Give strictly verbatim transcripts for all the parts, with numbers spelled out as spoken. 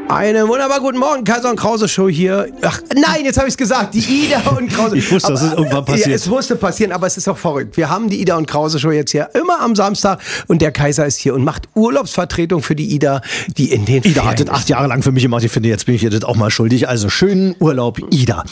Einen wunderbar guten Morgen, Kaiser und Krause Show hier. Ach nein, jetzt habe ich es gesagt, die Ida und Krause. Ich wusste, dass es irgendwann passiert. Ja, es musste passieren, aber es ist auch verrückt. Wir haben die Ida und Krause Show jetzt hier immer am Samstag und der Kaiser ist hier und macht Urlaubsvertretung für die Ida, die in den Ida hat das acht Jahre lang für mich gemacht. Ich finde, jetzt bin ich ihr das auch mal schuldig. Also schönen Urlaub, Ida.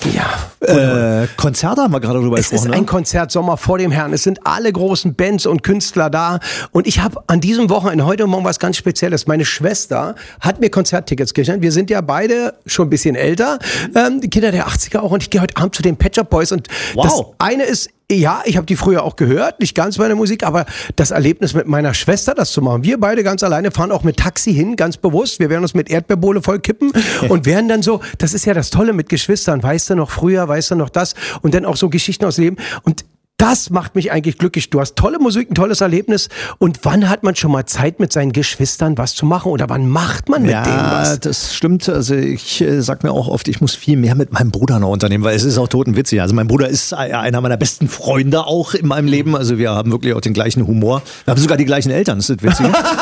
Ja. Äh, Konzerte haben wir gerade drüber es gesprochen. Es ist ein Konzert Sommer vor dem Herrn. Es sind alle großen Bands und Künstler da. Und ich habe an diesem Wochenende, heute und morgen was ganz Spezielles. Meine Schwester hat mir Konzerttickets geschenkt. Wir sind ja beide schon ein bisschen älter. Ähm, die Kinder der achtziger auch. Und ich gehe heute Abend zu den Pet Shop Boys. Und wow. Das eine ist, ja, ich habe die früher auch gehört, nicht ganz meine Musik, aber das Erlebnis mit meiner Schwester, das zu machen. Wir beide ganz alleine fahren auch mit Taxi hin, ganz bewusst. Wir werden uns mit Erdbeerbohle voll kippen und werden dann so, das ist ja das Tolle mit Geschwistern, weißt du noch früher, weißt du noch das und dann auch so Geschichten aus dem Leben. Und das macht mich eigentlich glücklich. Du hast tolle Musik, ein tolles Erlebnis. Und wann hat man schon mal Zeit, mit seinen Geschwistern was zu machen? Oder wann macht man mit ja, denen was? Ja, das stimmt. Also ich äh, sag mir auch oft, ich muss viel mehr mit meinem Bruder noch unternehmen, weil es ist auch totenwitzig. Also mein Bruder ist einer meiner besten Freunde auch in meinem Leben. Also wir haben wirklich auch den gleichen Humor. Wir haben sogar die gleichen Eltern, das ist witzig.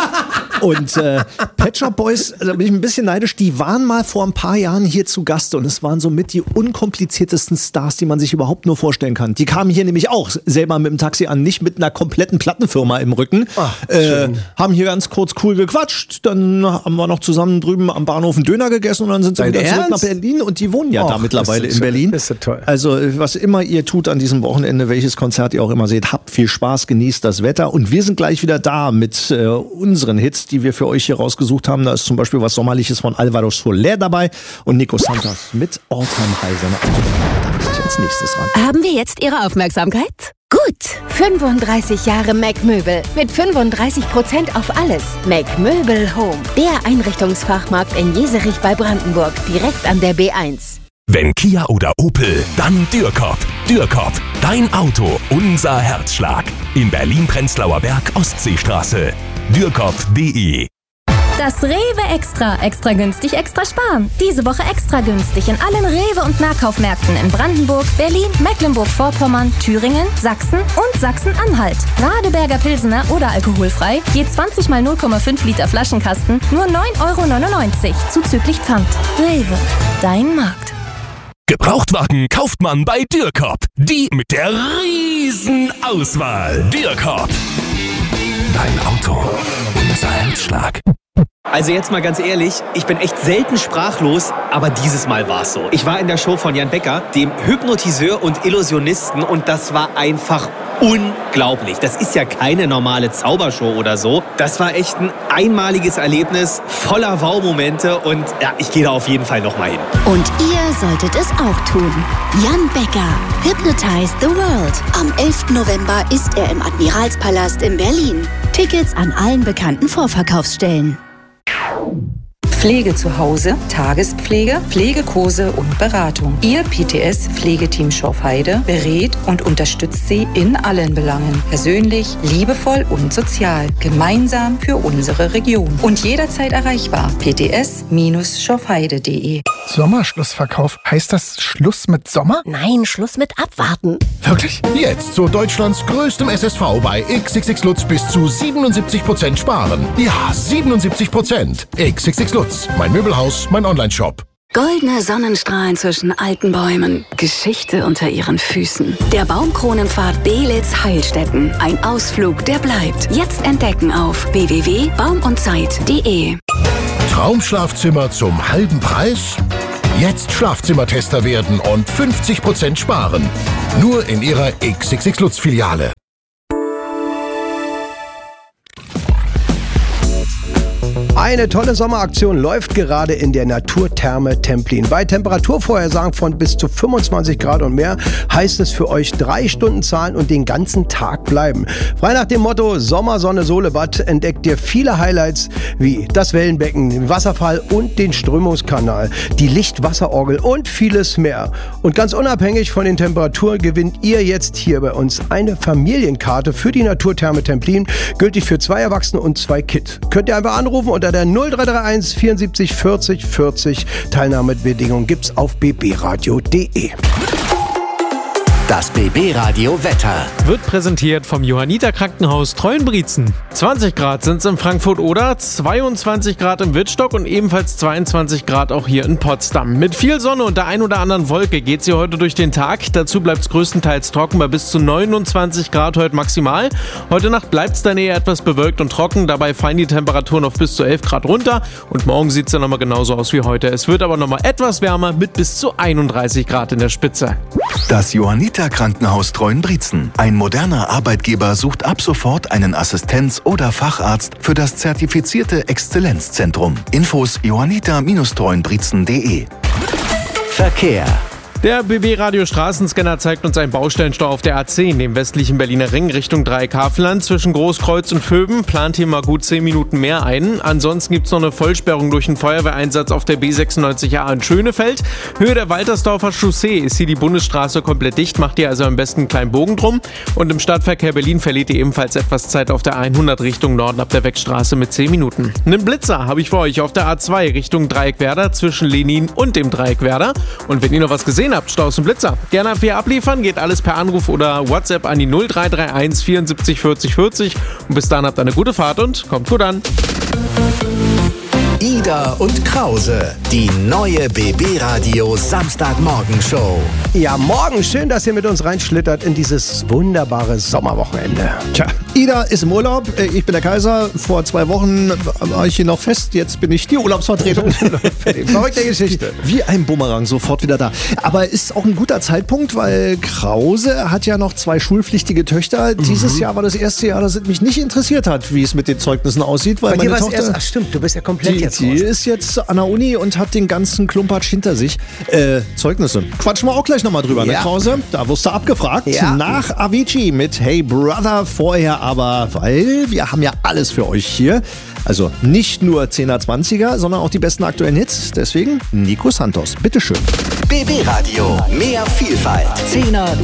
Und äh, Pet Shop Boys, da bin ich ein bisschen neidisch, die waren mal vor ein paar Jahren hier zu Gast und es waren somit die unkompliziertesten Stars, die man sich überhaupt nur vorstellen kann. Die kamen hier nämlich auch selber mit dem Taxi an, nicht mit einer kompletten Plattenfirma im Rücken. Ach, äh, haben hier ganz kurz cool gequatscht, dann haben wir noch zusammen drüben am Bahnhof einen Döner gegessen und dann sind sie Dein wieder Ernst? zurück nach Berlin und die wohnen ja Och, da mittlerweile in Berlin. Das ist ja toll. Also was immer ihr tut an diesem Wochenende, welches Konzert ihr auch immer seht, habt viel Spaß, genießt das Wetter und wir sind gleich wieder da mit äh, unseren Hits, die wir für euch hier rausgesucht haben. Da ist zum Beispiel was Sommerliches von Alvaro Soler dabei und Nico Santos mit All Time High. Seine Autobahn. Da bin ich als nächstes ran. Haben wir jetzt Ihre Aufmerksamkeit? Gut. fünfunddreißig Jahre Mac Möbel mit fünfunddreißig Prozent auf alles. Mac Möbel Home. Der Einrichtungsfachmarkt in Jeserich bei Brandenburg. Direkt an der B eins. Wenn Kia oder Opel, dann Dürrkop. Dürrkop, dein Auto, unser Herzschlag. In Berlin-Prenzlauer Berg, Ostseestraße. Dürrkop punkt de. Das Rewe Extra. Extra günstig, extra sparen. Diese Woche extra günstig in allen Rewe- und Nahkaufmärkten in Brandenburg, Berlin, Mecklenburg-Vorpommern, Thüringen, Sachsen und Sachsen-Anhalt. Radeberger Pilsener oder alkoholfrei, je zwanzig mal null Komma fünf Liter Flaschenkasten, nur neun Euro neunundneunzig, zuzüglich Pfand. Rewe, dein Markt. Gebrauchtwagen kauft man bei Dürrkop. Die mit der riesen Auswahl. Dürrkop. Dein Auto, unser Herzschlag. Also jetzt mal ganz ehrlich, ich bin echt selten sprachlos, aber dieses Mal war's so. Ich war in der Show von Jan Becker, dem Hypnotiseur und Illusionisten, und das war einfach unglaublich. Das ist ja keine normale Zaubershow oder so. Das war echt ein einmaliges Erlebnis, voller Wow-Momente, und ja, ich gehe da auf jeden Fall nochmal hin. Und ihr solltet es auch tun. Jan Becker, Hypnotize the World. Am elften November ist er im Admiralspalast in Berlin. Tickets an allen bekannten Vorverkaufsstellen. Pflege zu Hause, Tagespflege, Pflegekurse und Beratung. Ihr P T S-Pflegeteam Schorfheide berät und unterstützt Sie in allen Belangen. Persönlich, liebevoll und sozial. Gemeinsam für unsere Region. Und jederzeit erreichbar. p t s schorfheide punkt de. Sommerschlussverkauf. Heißt das Schluss mit Sommer? Nein, Schluss mit Abwarten. Wirklich? Jetzt zu Deutschlands größtem S S V bei X X X Lutz bis zu siebenundsiebzig Prozent sparen. Ja, siebenundsiebzig Prozent. X X X Lutz. Mein Möbelhaus, mein Onlineshop. Goldene Sonnenstrahlen zwischen alten Bäumen. Geschichte unter ihren Füßen. Der Baumkronenpfad Belitz-Heilstätten. Ein Ausflug, der bleibt. Jetzt entdecken auf w w w punkt baum und zeit punkt de. Traumschlafzimmer zum halben Preis? Jetzt Schlafzimmertester werden und fünfzig Prozent sparen. Nur in Ihrer X X X Lutz Filiale. Eine tolle Sommeraktion läuft gerade in der Naturtherme Templin. Bei Temperaturvorhersagen von bis zu fünfundzwanzig Grad und mehr heißt es für euch drei Stunden zahlen und den ganzen Tag bleiben. Frei nach dem Motto Sommer, Sonne, Solebad entdeckt ihr viele Highlights wie das Wellenbecken, den Wasserfall und den Strömungskanal, die Lichtwasserorgel und vieles mehr. Und ganz unabhängig von den Temperaturen gewinnt ihr jetzt hier bei uns eine Familienkarte für die Naturtherme Templin, gültig für zwei Erwachsene und zwei Kids. Könnt ihr einfach anrufen unter der null drei drei eins vierundsiebzig vierzig vierzig. Teilnahmebedingungen gibt's auf b b radio punkt de. Das B B-Radio Wetter wird präsentiert vom Johanniter Krankenhaus Treuenbrietzen. zwanzig Grad sind es in Frankfurt-Oder, zweiundzwanzig Grad im Wittstock und ebenfalls zweiundzwanzig Grad auch hier in Potsdam. Mit viel Sonne und der ein oder anderen Wolke geht sie heute durch den Tag. Dazu bleibt es größtenteils trocken bei bis zu neunundzwanzig Grad heute maximal. Heute Nacht bleibt es dann eher etwas bewölkt und trocken. Dabei fallen die Temperaturen auf bis zu elf Grad runter. Und morgen sieht es dann nochmal genauso aus wie heute. Es wird aber nochmal etwas wärmer mit bis zu einunddreißig Grad in der Spitze. Das Johanniter Krankenhaus Treuenbrietzen. Ein moderner Arbeitgeber sucht ab sofort einen Assistenz- oder Facharzt für das zertifizierte Exzellenzzentrum. Infos johanniter Treuenbrietzen punkt de. Verkehr. Der B B-Radio-Straßenscanner zeigt uns einen Baustellenstau auf der A zehn, dem westlichen Berliner Ring Richtung Dreieck-Havelland. Zwischen Großkreuz und Vöben plant hier mal gut zehn Minuten mehr ein. Ansonsten gibt es noch eine Vollsperrung durch einen Feuerwehreinsatz auf der B sechsundneunzig A in Schönefeld. Höhe der Waltersdorfer Chaussee ist hier die Bundesstraße komplett dicht, macht ihr also am besten einen kleinen Bogen drum. Und im Stadtverkehr Berlin verliert ihr ebenfalls etwas Zeit auf der hundert Richtung Norden ab der Wegstraße mit zehn Minuten. Einen Blitzer habe ich für euch auf der A zwei Richtung Dreieck-Werder zwischen Lenin und dem Dreieck-Werder. Und wenn ihr noch was gesehen habt, Staus und Blitzer, gerne ab hier abliefern, geht alles per Anruf oder WhatsApp an die null drei drei eins vierundsiebzig vierzig vierzig. Und bis dann habt ihr eine gute Fahrt und kommt gut an. Ida und Krause, die neue B B-Radio Samstagmorgen-Show. Ja, morgen schön, dass ihr mit uns reinschlittert in dieses wunderbare Sommerwochenende. Tja, Ida ist im Urlaub, ich bin der Kaiser. Vor zwei Wochen war ich hier noch fest, jetzt bin ich die Urlaubsvertretung. Verrückte Geschichte. Wie ein Bumerang, sofort wieder da. Aber ist auch ein guter Zeitpunkt, weil Krause hat ja noch zwei schulpflichtige Töchter. Mhm. Dieses Jahr war das erste Jahr, das mich nicht interessiert hat, wie es mit den Zeugnissen aussieht. Weil Bei meine dir Tochter, erst, ach stimmt, du bist ja komplett die, jetzt Die raus. ist jetzt an der Uni und hat den ganzen Klumpatsch hinter sich. Äh, Zeugnisse. Quatschen wir auch gleich nochmal drüber, Ja. ne, Krause? Da wirst du abgefragt. Ja. Nach Avicii mit Hey Brother. Vorher aber, weil wir haben ja alles für euch hier. Also nicht nur zehner, zwanziger, sondern auch die besten aktuellen Hits. Deswegen Nico Santos, bitteschön. B B-Radio, mehr Vielfalt. zehner,